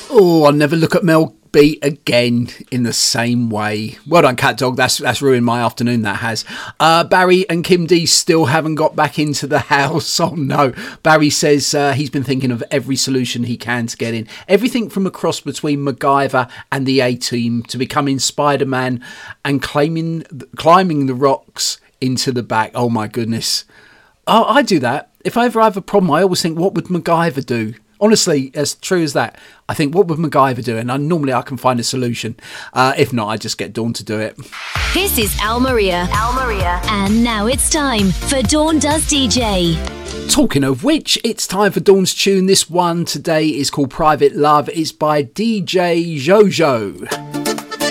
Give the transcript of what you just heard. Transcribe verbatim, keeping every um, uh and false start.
Oh, I'll never look at Mel B again in the same way. Well done, Cat Dog. That's that's ruined my afternoon, that has. Uh, Barry and Kim D still haven't got back into the house. Oh no. Barry says uh, he's been thinking of every solution he can to get in. Everything from a cross between MacGyver and the A-Team to becoming Spider-Man and claiming, climbing the rocks into the back. Oh my goodness. Oh, I do that. If I ever have a problem, I always think, what would MacGyver do? Honestly, as true as that, I think, what would MacGyver do? And I, normally I can find a solution. Uh, if not, I just get Dawn to do it. This is Al Maria. Al Maria. And now it's time for Dawn Does D J. Talking of which, it's time for Dawn's tune. This one today is called Private Love. It's by D J Jojo.